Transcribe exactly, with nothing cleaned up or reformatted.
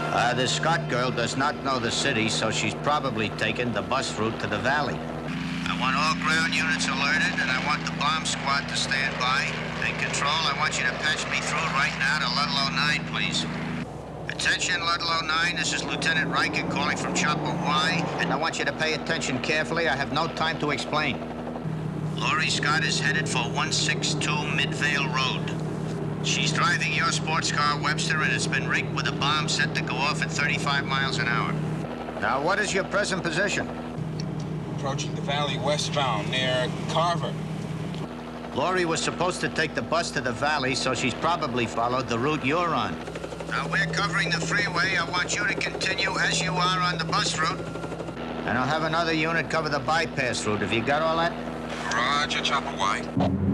Uh, the Scott girl does not know the city, so she's probably taken the bus route to the valley. I want all ground units alerted, and I want the bomb squad to stand by. And Control, I want you to patch me through right now to Ludlow nine, please. Attention, Ludlow nine, this is Lieutenant Riker calling from Chopper Y, and I want you to pay attention carefully. I have no time to explain. Laurie Scott is headed for one six two Midvale Road. She's driving your sports car, Webster, and it's been rigged with a bomb set to go off at thirty-five miles an hour. Now, what is your present position? Approaching the valley westbound near Carver. Laurie was supposed to take the bus to the valley, so she's probably followed the route you're on. Now, we're covering the freeway. I want you to continue as you are on the bus route. And I'll have another unit cover the bypass route. Have you got all that? Roger, Chopper Y.